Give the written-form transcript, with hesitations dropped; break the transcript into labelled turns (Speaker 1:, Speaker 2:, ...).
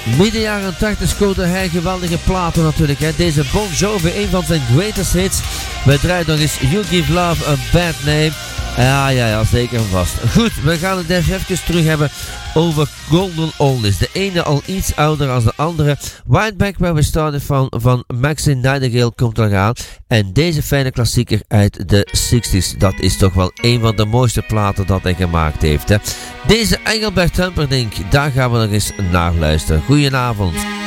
Speaker 1: Midden jaren 80 scoorde hij geweldige platen natuurlijk. Hè. Deze Bon Jovi, een van zijn greatest hits. We draaien nog eens You Give Love a Bad Name. Ja, zeker en vast. Goed, we gaan het even terug hebben over Golden Oldies. De ene al iets ouder dan de andere. Right Back Where We Started van Maxine Nightingale komt eraan. En deze fijne klassieker uit de 60s. Dat is toch wel een van de mooiste platen dat hij gemaakt heeft. Hè. Deze Engelbert Humperdinck, daar gaan we nog eens naar luisteren. Goedenavond.